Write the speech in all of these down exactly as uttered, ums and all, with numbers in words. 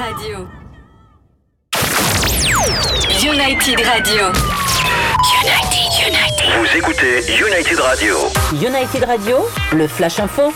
Radio. United Radio. United, United. Vous écoutez United Radio. United Radio, le Flash Info.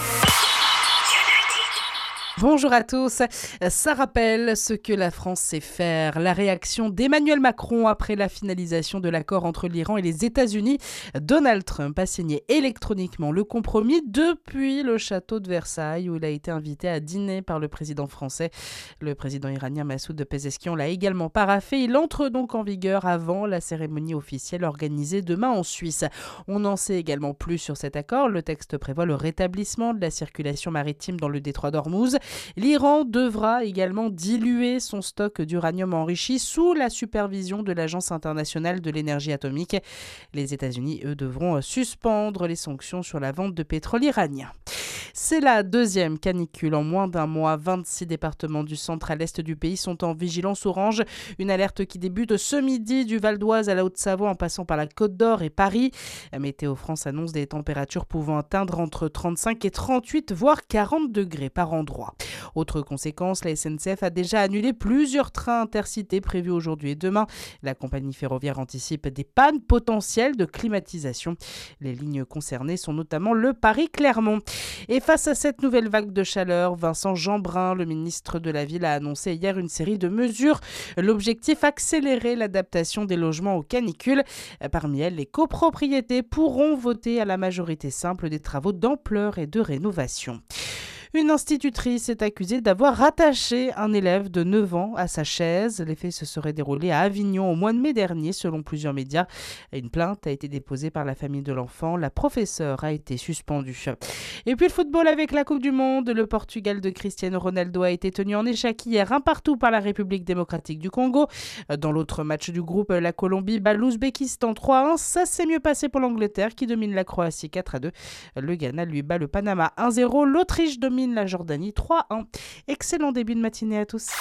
Bonjour à tous. Ça rappelle ce que la France sait faire. La réaction d'Emmanuel Macron après la finalisation de l'accord entre l'Iran et les États-Unis. Donald Trump a signé électroniquement le compromis depuis le château de Versailles où il a été invité à dîner par le président français. Le président iranien Massoud Pezeshkian l'a également paraphé. Il entre donc en vigueur avant la cérémonie officielle organisée demain en Suisse. On en sait également plus sur cet accord. Le texte prévoit le rétablissement de la circulation maritime dans le détroit d'Ormuz. L'Iran devra également diluer son stock d'uranium enrichi sous la supervision de l'Agence internationale de l'énergie atomique. Les États-Unis, eux, devront suspendre les sanctions sur la vente de pétrole iranien. C'est la deuxième canicule en moins d'un mois. vingt-six départements du centre à l'est du pays sont en vigilance orange. Une alerte qui débute ce midi du Val d'Oise à la Haute-Savoie en passant par la Côte d'Or et Paris. Météo France annonce des températures pouvant atteindre entre trente-cinq et trente-huit, voire quarante degrés par endroit. Autre conséquence, la S N C F a déjà annulé plusieurs trains intercités prévus aujourd'hui et demain. La compagnie ferroviaire anticipe des pannes potentielles de climatisation. Les lignes concernées sont notamment le Paris-Clermont. Et face à cette nouvelle vague de chaleur, Vincent Jeanbrun, le ministre de la Ville, a annoncé hier une série de mesures. L'objectif, accélérer l'adaptation des logements aux canicules. Parmi elles, les copropriétés pourront voter à la majorité simple des travaux d'ampleur et de rénovation. Une institutrice est accusée d'avoir rattaché un élève de neuf ans à sa chaise. Les faits se seraient déroulés à Avignon au mois de mai dernier, selon plusieurs médias. Une plainte a été déposée par la famille de l'enfant. La professeure a été suspendue. Et puis le football avec la Coupe du Monde. Le Portugal de Cristiano Ronaldo a été tenu en échec hier un partout par la République démocratique du Congo. Dans l'autre match du groupe, la Colombie bat l'Ouzbékistan trois à un. Ça s'est mieux passé pour l'Angleterre qui domine la Croatie quatre à deux. Le Ghana lui bat le Panama un zéro. L'Autriche domine la Jordanie trois à un. Excellent début de matinée à tous.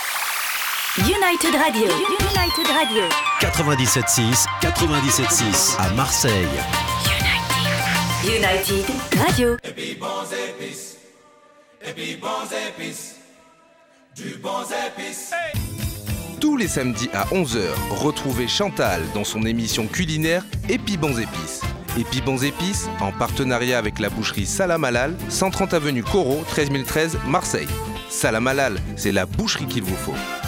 United Radio. United Radio. quatre-vingt-dix-sept six, quatre-vingt-dix-sept six à Marseille. United. United Radio. Et puis bons épices. Et puis bons épices. Du bons épices. Hey. Tous les samedis à onze heures, retrouvez Chantal dans son émission culinaire Épi Bons Épices. Épi Bons Épices, en partenariat avec la boucherie Salam Halal, cent trente avenue Corot, treize mille treize, Marseille. Salam Halal, c'est la boucherie qu'il vous faut.